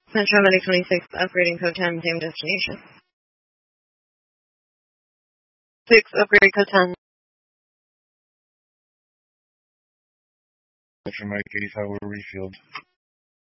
Metro Medic 26, upgrading code 10, same destination. 6, upgrade code 10. Metro Medic 85, we're refilled.